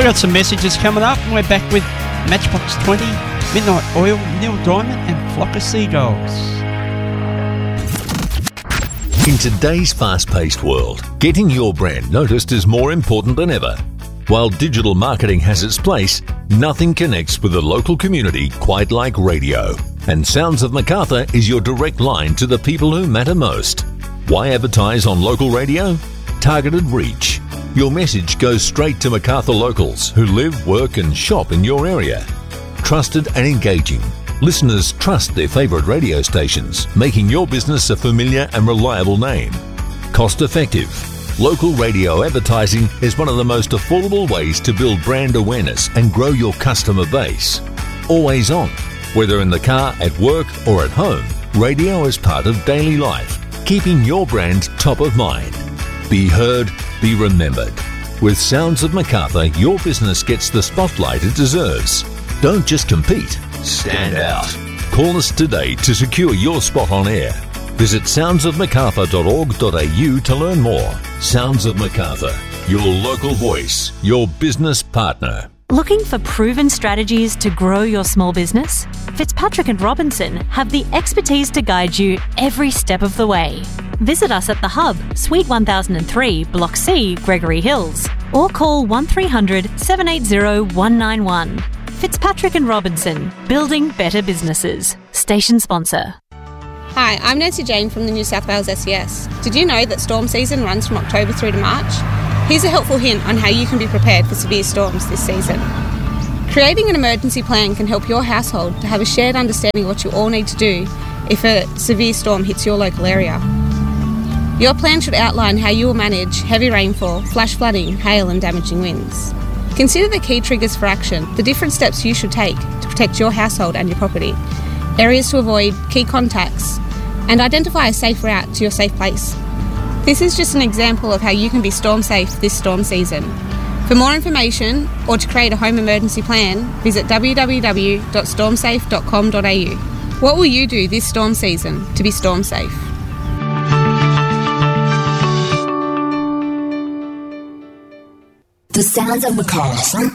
We've got some messages coming up. We're back with Matchbox 20, Midnight Oil, Neil Diamond and Flock of Seagulls. In today's fast-paced world, getting your brand noticed is more important than ever. While digital marketing has its place, nothing connects with the local community quite like radio. And Sounds of Macarthur is your direct line to the people who matter most. Why advertise on local radio? Targeted reach. Your message goes straight to Macarthur locals who live, work and shop in your area. Trusted and engaging. Listeners trust their favourite radio stations, making your business a familiar and reliable name. Cost effective. Local radio advertising is one of the most affordable ways to build brand awareness and grow your customer base. Always on. Whether in the car, at work or at home, radio is part of daily life, keeping your brand top of mind. Be heard, be remembered. With Sounds of Macarthur, your business gets the spotlight it deserves. Don't just compete, stand out. Call us today to secure your spot on air. Visit soundsofmacarthur.org.au to learn more. Sounds of Macarthur, your local voice, your business partner. Looking for proven strategies to grow your small business? Fitzpatrick and Robinson have the expertise to guide you every step of the way. Visit us at The Hub, Suite 1003, Block C, Gregory Hills, or call 1300 780 191. Fitzpatrick and Robinson, building better businesses. Station sponsor. Hi, I'm Nancy Jane from the New South Wales SES. Did you know that storm season runs from October through to March? Here's a helpful hint on how you can be prepared for severe storms this season. Creating an emergency plan can help your household to have a shared understanding of what you all need to do if a severe storm hits your local area. Your plan should outline how you will manage heavy rainfall, flash flooding, hail and damaging winds. Consider the key triggers for action, the different steps you should take to protect your household and your property, areas to avoid, key contacts, and identify a safe route to your safe place. This is just an example of how you can be storm safe this storm season. For more information or to create a home emergency plan, visit www.stormsafe.com.au. What will you do this storm season to be storm safe? The Sounds of Macarthur.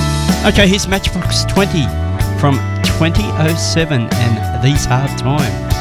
Okay, here's Matchbox 20 from 2007 and These Hard Times.